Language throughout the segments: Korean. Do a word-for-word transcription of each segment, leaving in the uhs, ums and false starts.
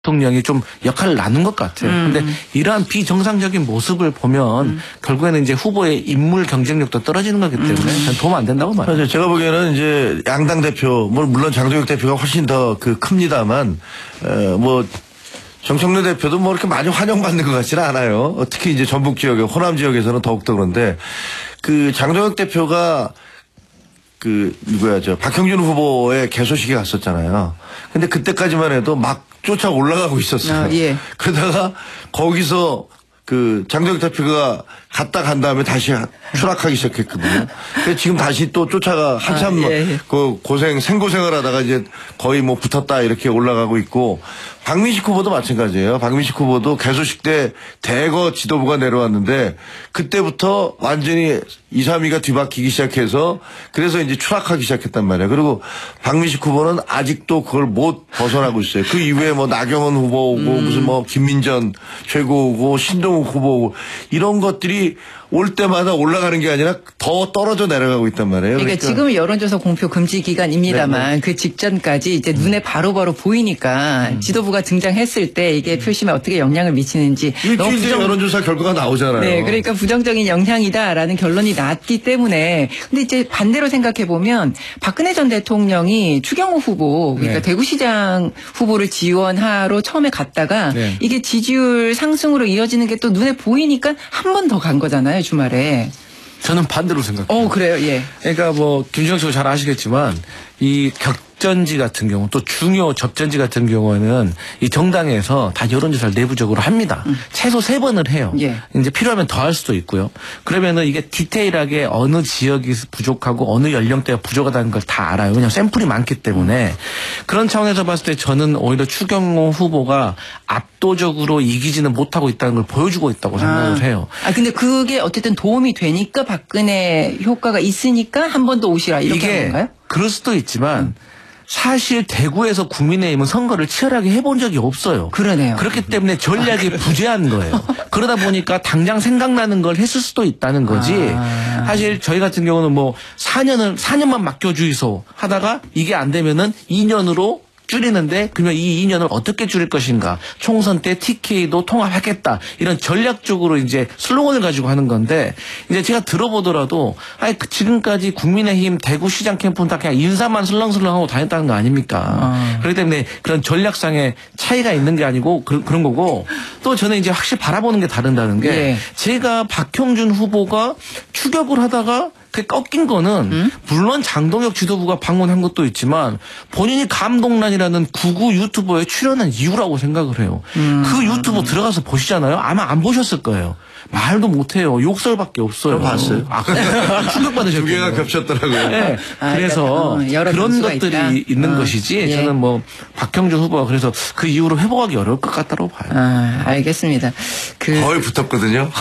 대통령이 좀 역할을 나눈 것 같아요. 음. 근데 이러한 비정상적인 모습을 보면 음. 결국에는 이제 후보의 인물 경쟁력도 떨어지는 거기 때문에 음. 도움 안 된다고 말해요. 맞아요. 제가 보기에는 이제 양당 대표, 뭐 물론 장동혁 대표가 훨씬 더 그 큽니다만, 어, 뭐 정청래 대표도 뭐 이렇게 많이 환영받는 것 같지는 않아요. 특히 이제 전북 지역에, 호남 지역에서는 더욱더 그런데 그 장동혁 대표가 그 누구야 저 박형준 후보의 개소식에 갔었잖아요. 근데 그때까지만 해도 막 쫓아 올라가고 있었어요. 아, 예. 그러다가 거기서 그 장동혁 대표가 갔다 간 다음에 다시 추락하기 시작했거든요. 그래서 지금 다시 또 쫓아가 한참 아, 예, 예. 그 고생 생고생을 하다가 이제 거의 뭐 붙었다 이렇게 올라가고 있고 박민식 후보도 마찬가지예요. 박민식 후보도 개소식 때 대거 지도부가 내려왔는데 그때부터 완전히 이, 삼 위가 뒤바뀌기 시작해서 그래서 이제 추락하기 시작했단 말이에요. 그리고 박민식 후보는 아직도 그걸 못 벗어나고 있어요. 그 이후에 뭐 나경원 후보 오고 음. 무슨 뭐 김민전 최고 오고 신동욱 후보 오고 이런 것들이 올 때마다 올라가는 게 아니라 더 떨어져 내려가고 있단 말이에요. 그러니까, 그러니까 지금은 여론조사 공표 금지 기간입니다만 네네. 그 직전까지 이제 눈에 바로바로 보이니까 음. 지도부가 등장했을 때 이게 표심에 어떻게 영향을 미치는지 일주일 뒤에 부정... 여론조사 결과가 나오잖아요. 네, 그러니까 부정적인 영향이다라는 결론이 났기 때문에 근데 이제 반대로 생각해 보면 박근혜 전 대통령이 추경호 후보 그러니까 네. 대구시장 후보를 지원하러 처음에 갔다가 네. 이게 지지율 상승으로 이어지는 게 또 눈에 보이니까 한 번 더 간 거잖아요. 주말에. 저는 반대로 생각해요. 어, 그래요? 예. 그러니까 뭐, 김주영 씨가 잘 아시겠지만, 이 격전지 같은 경우, 또 중요 접전지 같은 경우에는 이 정당에서 다 여론조사를 내부적으로 합니다. 음. 최소 세 번을 해요. 예. 이제 필요하면 더 할 수도 있고요. 그러면은 이게 디테일하게 어느 지역이 부족하고 어느 연령대가 부족하다는 걸 다 알아요. 왜냐하면 샘플이 많기 때문에. 그런 차원에서 봤을 때 저는 오히려 추경호 후보가 압도적으로 이기지는 못하고 있다는 걸 보여주고 있다고 생각을 아. 해요. 아, 근데 그게 어쨌든 도움이 되니까 박근혜 효과가 있으니까 한 번 더 오시라 이렇게 하는 건가요? 그럴 수도 있지만 음. 사실 대구에서 국민의힘은 선거를 치열하게 해본 적이 없어요. 그러네요. 그렇기 때문에 전략이 아, 부재한 거예요. 그러다 보니까 당장 생각나는 걸 했을 수도 있다는 거지. 아. 사실 저희 같은 경우는 뭐 사 년을 사 년만 맡겨주이소 하다가 이게 안 되면은 이 년으로 줄이는데 그러면 이 이 년을 어떻게 줄일 것인가. 총선 때 티케이도 통합하겠다. 이런 전략적으로 이제 슬로건을 가지고 하는 건데 이제 제가 들어보더라도 아니 지금까지 국민의힘 대구시장 캠프는 다 그냥 인사만 슬렁슬렁하고 다녔다는 거 아닙니까. 아. 그렇기 때문에 그런 전략상의 차이가 있는 게 아니고 그, 그런 거고 또 저는 이제 확실히 바라보는 게 다른다는 게 예. 제가 박형준 후보가 추격을 하다가 그 꺾인 거는 음? 물론 장동혁 지도부가 방문한 것도 있지만 본인이 감동란이라는 구구 유튜버에 출연한 이유라고 생각을 해요. 음. 그 유튜브 들어가서 보시잖아요. 아마 안 보셨을 거예요. 말도 못해요. 욕설밖에 없어요. 봤어요. 아, 충격받으셨죠. 두 개가 겹쳤더라고요. 네. 아, 그래서 그러니까, 어, 그런 것들이 있다. 있는 어, 것이지 예. 저는 뭐 박형준 후보가 그래서 그 이후로 회복하기 어려울 것 같다고 봐요. 아, 알겠습니다. 그 거의 붙었거든요.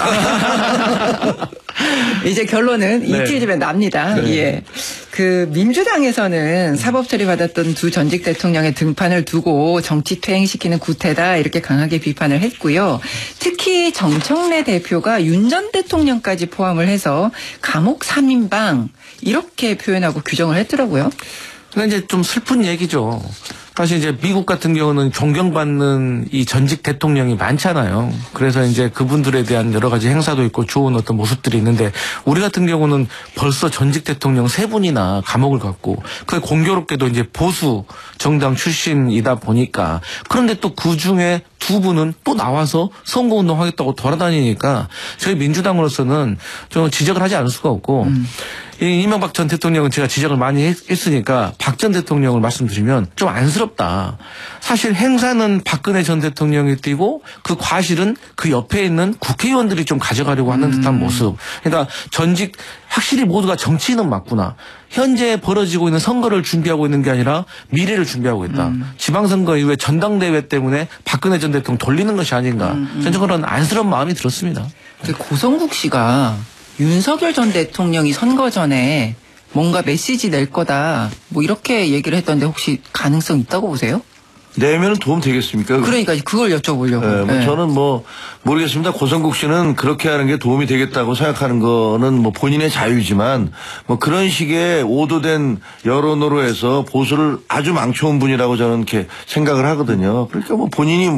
이제 결론은 네. 이틀 뒤면 납니다. 네. 예. 그 민주당에서는 사법 처리받았던 두 전직 대통령의 등판을 두고 정치 퇴행시키는 구태다 이렇게 강하게 비판을 했고요. 특히 정청래 대표가 윤 전 대통령까지 포함을 해서 감옥 삼 인방 이렇게 표현하고 규정을 했더라고요. 근데 이제 좀 슬픈 얘기죠. 사실 이제 미국 같은 경우는 존경받는 이 전직 대통령이 많잖아요. 그래서 이제 그분들에 대한 여러 가지 행사도 있고 좋은 어떤 모습들이 있는데 우리 같은 경우는 벌써 전직 대통령 세 분이나 감옥을 갔고 그 공교롭게도 이제 보수 정당 출신이다 보니까 그런데 또 그 중에 두 분은 또 나와서 선거운동 하겠다고 돌아다니니까 저희 민주당으로서는 좀 지적을 하지 않을 수가 없고 음. 이 이명박 전 대통령은 제가 지적을 많이 했으니까 박 전 대통령을 말씀드리면 좀 안쓰럽다. 사실 행사는 박근혜 전 대통령이 띄고 그 과실은 그 옆에 있는 국회의원들이 좀 가져가려고 하는 듯한 음. 모습. 그러니까 전직 확실히 모두가 정치인은 맞구나. 현재 벌어지고 있는 선거를 준비하고 있는 게 아니라 미래를 준비하고 있다. 음. 지방선거 이후에 전당대회 때문에 박근혜 전 대통령 돌리는 것이 아닌가. 음, 음. 저는 그런 안쓰러운 마음이 들었습니다. 고성국 씨가 윤석열 전 대통령이 선거 전에 뭔가 메시지 낼 거다 뭐 이렇게 얘기를 했던데 혹시 가능성 있다고 보세요? 내면은 도움 되겠습니까? 그러니까 그걸 여쭤보려고. 네, 뭐 네. 저는 뭐 모르겠습니다. 고성국 씨는 그렇게 하는 게 도움이 되겠다고 생각하는 거는 뭐 본인의 자유지만 뭐 그런 식의 오도된 여론으로 해서 보수를 아주 망쳐온 분이라고 저는 이렇게 생각을 하거든요. 그러니까 뭐 본인이